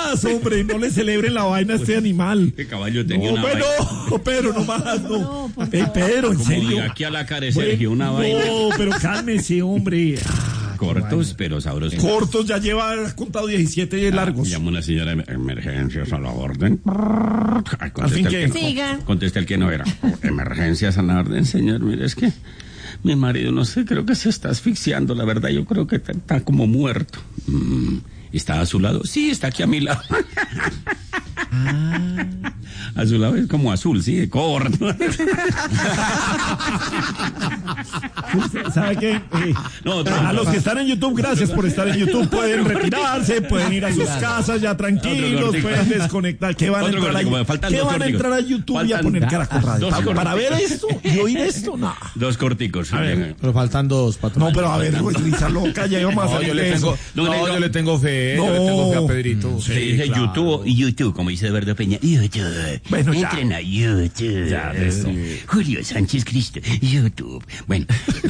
más, hombre, no le celebren la vaina a este animal. ¿Qué caballo tenía una vaina? No, Pedro, no más, no. Pedro, en serio. Aquí a la cara, Sergio, una vaina. No, pero cálmese, hombre. Cortos, pero sabrosos. Cortos, ya lleva contado 17 largos. Llama una señora de emergencias a la orden. Al fin que siga. Contesta el que no era. Emergencias a la orden, señor. Mire, es que mi marido, no sé, creo que se está asfixiando. La verdad, yo creo que está como muerto. ¿Está a su lado? Sí, está aquí a mi lado. A su lado es como azul, sí, de corto. ¿Sabe qué? A los que están en YouTube, gracias por estar en YouTube. Pueden retirarse, pueden ir a sus casas ya tranquilos, pueden desconectar. ¿Qué van a entrar a YouTube y a poner Caracol Radio? ¿Para ver esto y oír esto? No. Dos corticos. Pero faltan dos, patrón. No, pero a ver, Luisa Loca, ya íbamos a hacer eso. Yo le tengo fe, yo le tengo fe a Pedrito. Se dice claro. YouTube, como dice Eduardo Peña. YouTube. Bueno, ya. Entren a YouTube. Ya, eso. Julio Sánchez Cristo. YouTube. Bueno.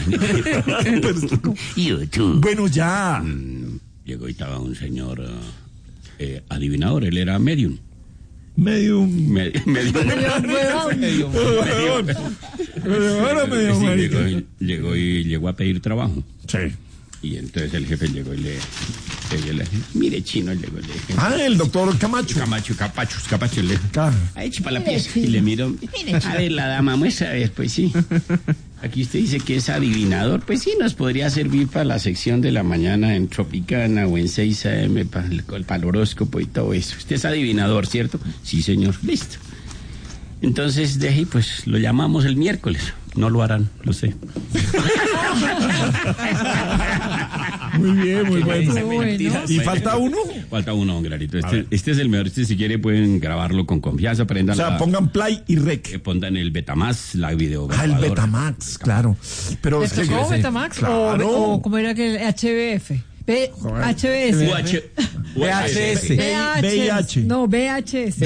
YouTube. Bueno, ya. Llegó y estaba un señor adivinador, él era medium. Medium. Llegó a pedir trabajo. Sí. Y entonces el jefe llegó y le mire, chino, llegó y le dije. El doctor Camacho. Capacho, le ahí chipa la pieza. Y le miro, a ver, la dama, muestra, a ver, pues sí. Aquí usted dice que es adivinador, pues sí, nos podría servir para la sección de la mañana en Tropicana o en 6 AM, para el horóscopo y todo eso. Usted es adivinador, ¿cierto? Sí, señor. Listo. Entonces, de ahí, pues, lo llamamos el miércoles. No lo harán, lo sé. Muy bien, muy bueno. ¿Y falta uno? Falta uno, Clarito. Este es el mejor. Si quiere pueden grabarlo con confianza. Prendan pongan play y rec. Pongan el Betamax, la video. El Betamax, claro. Pero ¿es como Betamax o como era que el HBF? VHS. VHS. No, VHS.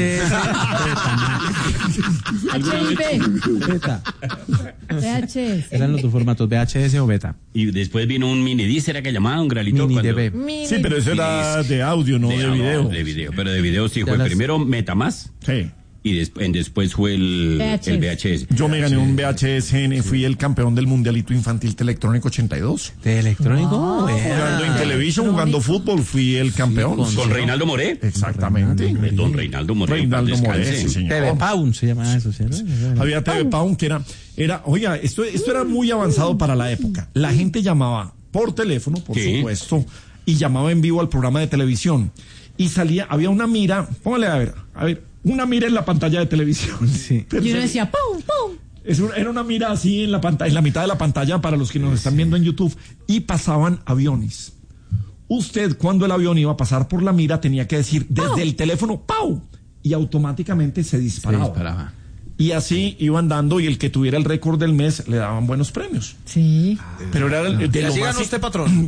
VHS. Eran los dos formatos, VHS o beta. Y después vino un mini disc, era que llamaban un Gralito. Sí, pero eso era de audio, no de video. De video, pero de video sí fue primero Metamask. Sí. Y después fue el VHS. Yo me gané un VHS, fui el campeón del Mundialito Infantil Electrónico 82. ¿De electrónico? Jugando en televisión, jugando fútbol, fui el campeón. Con Reinaldo Moré. Exactamente. Don Reinaldo Moré. Sí, señor. TV Paun se llama eso, ¿cierto? Había TV Paun que oiga, esto era muy avanzado para la época. La gente llamaba por teléfono, por supuesto, y llamaba en vivo al programa de televisión. Y había una mira, póngale a ver, una mira en la pantalla de televisión. Sí. Y uno decía, ¡pum, pum! Era una mira así en la pantalla, en la mitad de la pantalla para los que nos están viendo en YouTube. Y pasaban aviones. Usted, cuando el avión iba a pasar por la mira, tenía que decir desde el teléfono, ¡pau! Y automáticamente se disparaba. Y así iban dando, y el que tuviera el récord del mes le daban buenos premios. Sí. Pero era de lo más... usted, patrón?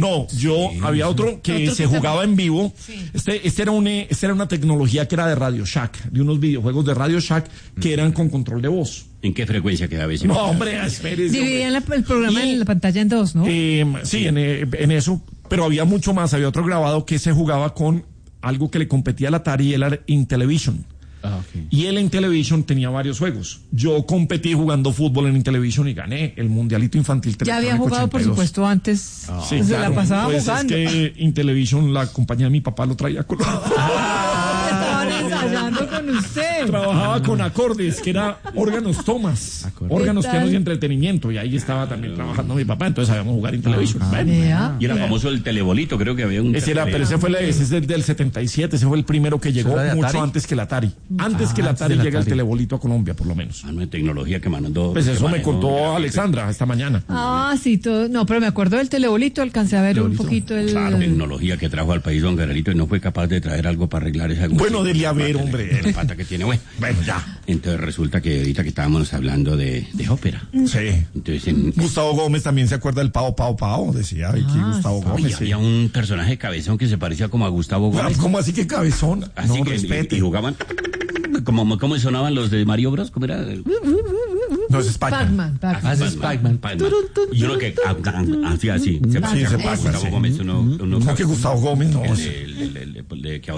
Había otro que se jugaba en vivo. Sí. Este era una tecnología que era de Radio Shack, de unos videojuegos de Radio Shack que eran con control de voz. ¿En qué frecuencia quedaba ese? No, hombre, espérese. Dividían el programa en la pantalla en dos, ¿no? Sí, en eso. Pero había mucho más. Había otro grabado que se jugaba con algo que le competía al Atari, y él era Intellivision. Okay. Y el Intellivision tenía varios juegos. Yo competí jugando fútbol en Intellivision y gané el Mundialito Infantil. Ya había jugado, 82. Por supuesto, antes. Sí, se la pasaba jugando. Es que Intellivision, la compañía de mi papá, lo traía con... Estaban ensayando con usted. Trabajaba con acordes, que era órganos tomas. Órganos, pianos y entretenimiento. Y ahí estaba también trabajando mi papá. Entonces sabíamos jugar Intellivision. Y era famoso el telebolito, creo que había un... Pero ese es del 77. Ese fue el primero que llegó mucho antes que el Atari. Antes que el Atari llega el telebolito a Colombia, por lo menos. Una tecnología que mandó. Pues eso me contó Alexandra esta mañana. Sí, todo. No, pero me acuerdo del telebolito, alcancé a ver un poquito el... Claro, tecnología que trajo al país don Garalito y no fue capaz de traer algo para arreglar esa... Bueno, dele a ver, hombre. La pata que tiene, bueno, ya. Entonces resulta que ahorita que estábamos hablando de ópera. Sí. Entonces Gustavo Gómez también se acuerda del Pao Pao Pao, decía Gustavo Gómez. Había un personaje cabezón que se parecía como a Gustavo Gómez. ¿Cómo así que cabezón? Así que respete. Y jugaban... ¿Cómo sonaban los de Mario Bros? ¿Cómo era? No, es Pac-Man. Es Pac-Man. Y uno que así. Sí, ese Pac-Man. Gustavo Gómez, no, que Gustavo Gómez, no. Que